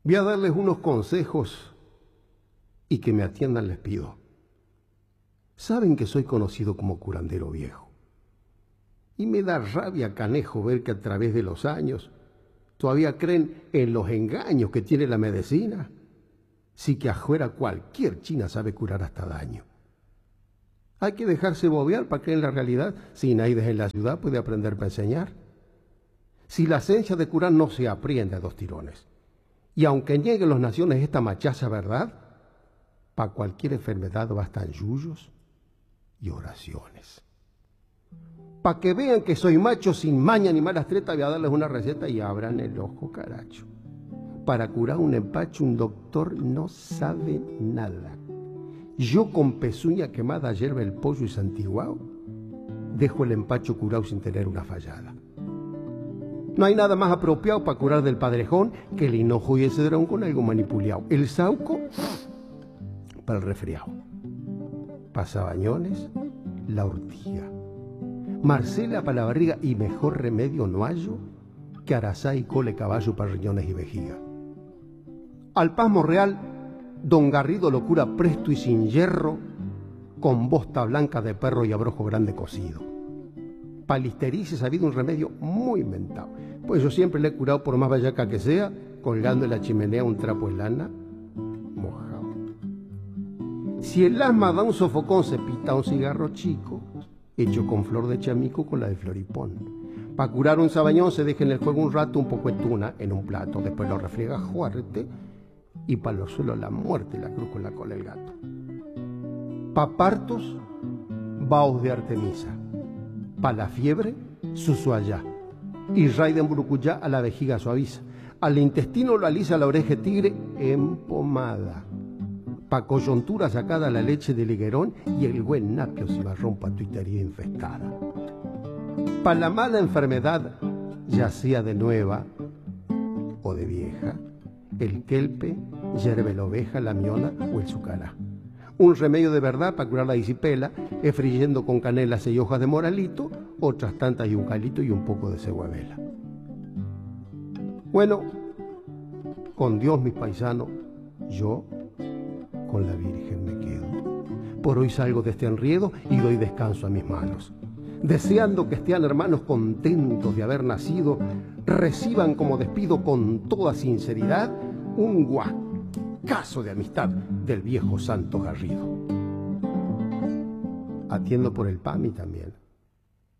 Voy a darles unos consejos y que me atiendan les pido. Saben que soy conocido como curandero viejo. Y me da rabia, canejo, ver que a través de los años todavía creen en los engaños que tiene la medicina. Sí que afuera cualquier china sabe curar hasta daño. Hay que dejarse bobear para creer en la realidad. Si nadie en la ciudad puede aprender para enseñar. Si la ciencia de curar no se aprende a dos tirones. Y aunque nieguen las naciones esta machaza verdad, para cualquier enfermedad bastan yuyos y oraciones. Para que vean que soy macho sin maña ni malas tretas, voy a darles una receta y abran el ojo, caracho. Para curar un empacho, un doctor no sabe nada. Yo con pezuña quemada, hierba el pollo y santiguao, dejo el empacho curado sin tener una fallada. No hay nada más apropiado para curar del padrejón que el hinojo y el cedrón con algo manipulado. El sauco para el resfriado. Pasabañones, la ortiga. Marcela para la barriga y mejor remedio no hallo que arazá y cole caballo para riñones y vejiga. Al pasmo real, don Garrido lo cura presto y sin hierro, con bosta blanca de perro y abrojo grande cocido. Para listericia he sabido un remedio muy inventado, pues yo siempre le he curado por más vallaca que sea, colgando en la chimenea un trapo de lana mojado. Si el asma da un sofocón, se pita un cigarro chico, hecho con flor de chamico con la de floripón. Para curar un sabañón se deja en el fuego un rato un poco de tuna en un plato, después lo refriega fuerte y para los suelos la muerte la cruz con la cola del gato. Pa' partos, vaos de Artemisa. Pa' la fiebre, susuayá. Y raiden burucuyá a la vejiga suaviza. Al intestino lo alisa la oreja de tigre en pomada. Pa' coyuntura sacada la leche del higuerón y el buen napio cimarrón pa' tuitería infestada. Pa' la mala enfermedad, ya sea de nueva o de vieja, el quelpe, hierve la oveja, la miona o el sucará. Un remedio de verdad para curar la disipela es friendo con canela 6 hojas de moralito, otras tantas y un calito y un poco de ceguavela. Bueno, con Dios mis paisanos, yo con la Virgen me quedo. Por hoy salgo de este enriedo y doy descanso a mis manos. Deseando que estén hermanos contentos de haber nacido, reciban como despido con toda sinceridad un guacazo de amistad del viejo santo Garrido. Atiendo por el PAMI también.